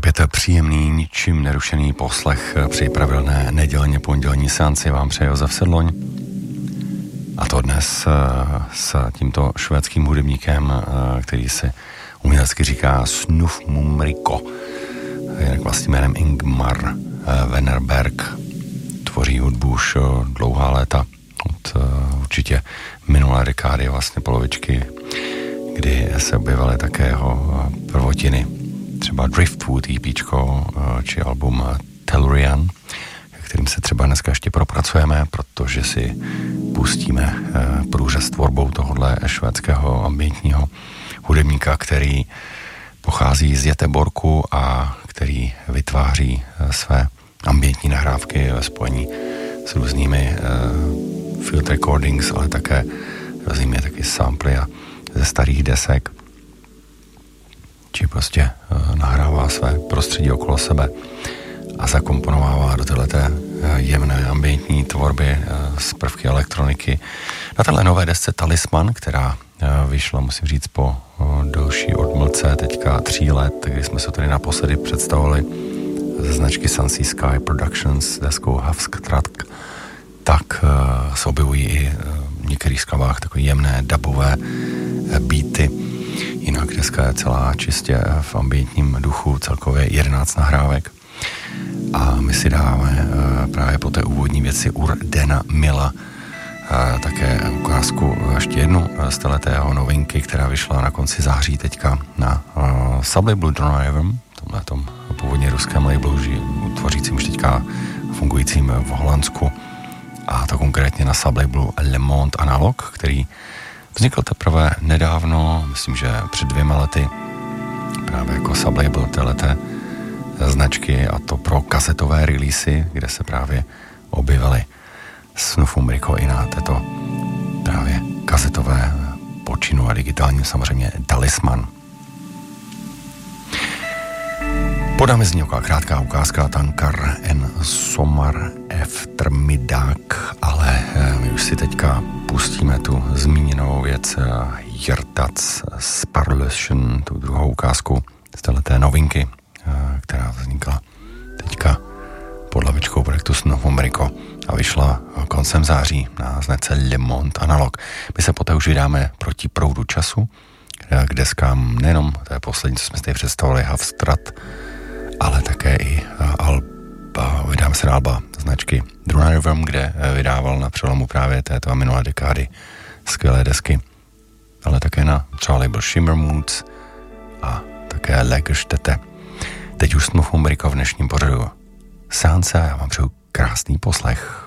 Opět příjemný, ničím nerušený poslech při pravidelné nedělně pondělní seanci vám přeje Josef Sedloň. A to dnes s tímto švédským hudebníkem, který si umělecky říká Snuf Mumriko, jinak vlastním jménem Ingmar Wennerberg. Tvoří hudbu už dlouhá léta, od určitě minulé dekády, vlastně polovičky, kdy se objevily také jeho prvotiny, třeba Driftwood EPčko, či album Tellurian, kterým se třeba dneska ještě propracujeme, protože si pustíme průřez tvorbou tohohle švédského ambientního hudebníka, který pochází z Göteborgu a který vytváří své ambientní nahrávky ve spojení s různými field recordings, ale také různými taky samply a ze starých desek, či prostě nahrává své prostředí okolo sebe a zakomponovává do této jemné ambientní tvorby z prvky elektroniky. Na téhle nové desce Talisman, která vyšla, musím říct, po delší odmlce, teďka 3 let, kdy jsme se tady naposledy představovali ze značky Sunsea Sky Productions s deskou Havsktrack, tak se objevují i v některých skladbách takové jemné dubové beaty. Jinak deska je celá čistě v ambientním duchu, celkově 11 nahrávek. A my si dáme právě po té úvodní věci Urdena Mila také ukázku ještě jednu z téhletého novinky, která vyšla na konci září teďka na Sublabelu Dronarium, tomhletom původně ruském labelu, tvořícím už teďka fungujícím v Holandsku, a to konkrétně na sublabelu Le Monde Analog, který vznikl teprve nedávno, myslím, že před 2 lety, právě jako sublabel téhleté značky, a to pro kazetové releasy, kde se právě objevily Snuf Mumriko i na této právě kazetové počinu a digitálním samozřejmě Talisman. Podáme z něj krátká ukázka Tankar en Sommar eftermiddag, ale my už si teďka pustíme tu zmíněnou věc Hjärtats Sparlöschen, tu druhou ukázku z téhleté novinky, která vznikla teďka pod hlavičkou projektu Snuf Mumriko a vyšla koncem září na značce Le Monde Analog. My se poté už vydáme proti proudu času k deskám, nejenom to je poslední, co jsme tady představili, Havsktrack, ale také i vydáme se na alba značky Dronarium, kde vydával na přelomu právě této a minulé dekády skvělé desky, ale také na třeba label Shimmer Moods a také Lägerstätte. Teď už Snuf Mumriko v dnešním pořadu seance a já vám přeju krásný poslech.